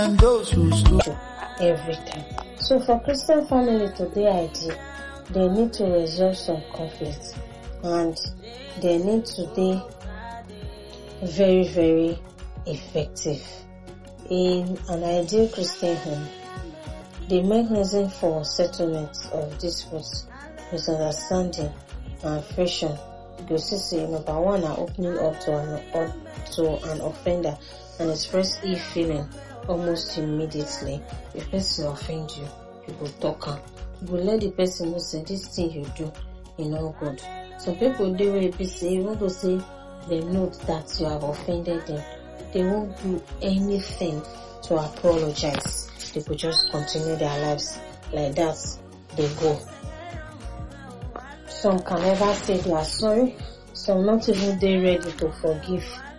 and those who slow every time. So for Christian family today, they need to resolve some conflicts and they need to be very, very effective. In an ideal Christian home, the mechanism for settlement of disputes, misunderstanding, and friction goes to say number one are opening up to an offender and express feeling almost immediately. If person offend you, you go talk am. You go let the person know say this thing you do is not good. Some people do where be say even though say they know that you have offended them, they won't do anything to apologize. They could just continue their lives like that. They go. Some can never say they are sorry. Some not even they ready to forgive